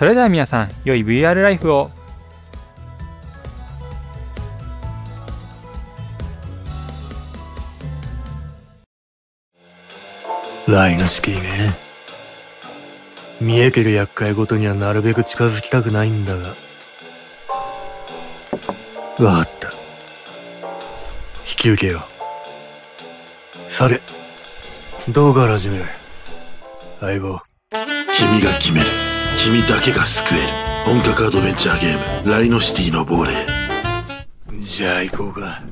それでは皆さん、良い VR ライフを。 ライノシティね。見えてる厄介ごとにはなるべく近づきたくないんだが。わかった。引き受けよう。さて、どうから始める？相棒。 君が決める。君だけが救える。本格アドベンチャーゲーム、ライノシティの亡霊。 じゃあ行こうか。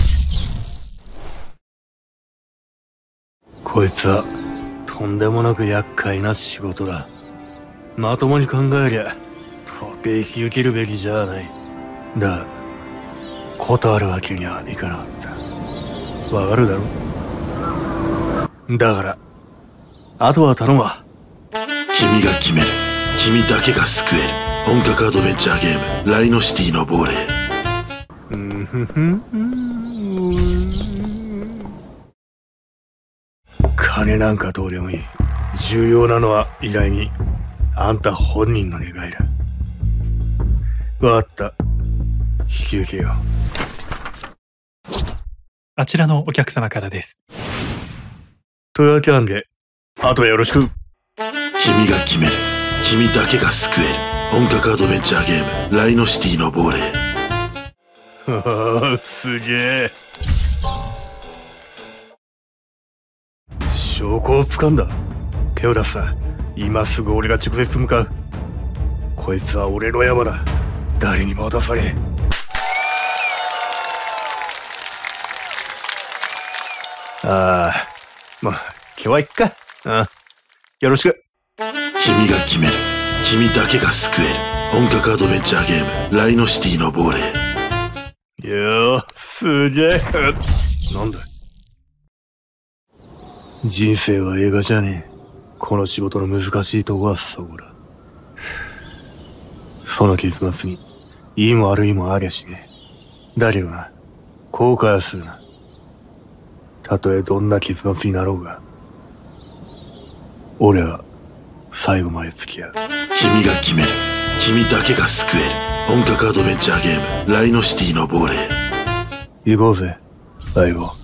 こいつは、とんでもなく厄介な仕事だ。まともに考えりゃ、到底引き受けるべきじゃない。だが、断るわけにはいかなかった。わかるだろ？だから、あとは頼むわ。 君が決める。君だけが救える。本格アドベンチャーゲーム、ライノシティの亡霊。 金なんかどうでもいい。重要なのは依頼人、あんた本人の願いだ。わかった。引き受けよう。 あちらのお客様からです。 というわけなんで、あとはよろしく。 君が決める。君だけが救える。本格アドベンチャーゲーム、ライノシティの亡霊。 すげえ。証拠を掴んだ。ペオダスさん、今すぐ俺が直接向かう。こいつは俺の山だ。誰にも渡さねえ。まあ、今日は行くか。よろしく。 君が決める。君だけが救える。本格アドベンチャーゲーム、ライノシティの亡霊。 よー、すげえ。なんだ？人生は映画じゃねえ。この仕事の難しいとこはそこだ。その結末に、いいも悪いもありゃしねえ。だけどな、後悔はするな。たとえどんな結末になろうが、俺は最後まで付き合う。 君が決める。君だけが救える。本格アドベンチャーゲーム、ライノシティの亡霊。 行こうぜ、相棒。